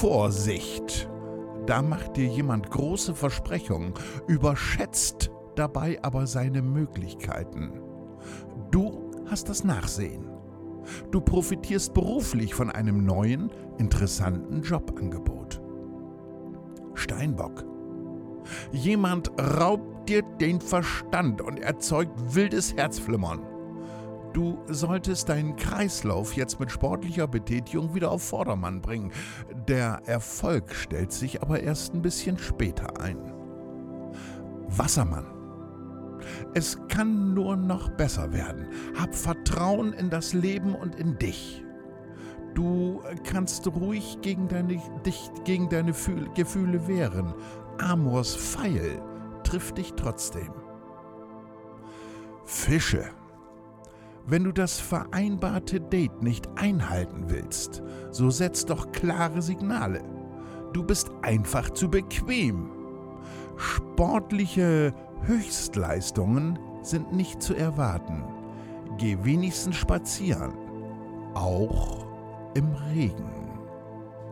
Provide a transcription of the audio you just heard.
Vorsicht! Da macht dir jemand große Versprechungen, überschätzt dabei aber seine Möglichkeiten. Du hast das Nachsehen. Du profitierst beruflich von einem neuen, interessanten Jobangebot. Steinbock. Jemand raubt dir den Verstand und erzeugt wildes Herzflimmern. Du solltest deinen Kreislauf jetzt mit sportlicher Betätigung wieder auf Vordermann bringen. Der Erfolg stellt sich aber erst ein bisschen später ein. Wassermann. Es kann nur noch besser werden. Hab Vertrauen in das Leben und in dich. Du kannst ruhig dich gegen deine Gefühle wehren. Amors Pfeil trifft dich trotzdem. Fische. Wenn du das vereinbarte Date nicht einhalten willst, so setz doch klare Signale. Du bist einfach zu bequem. Sportliche Höchstleistungen sind nicht zu erwarten. Geh wenigstens spazieren, auch im Regen.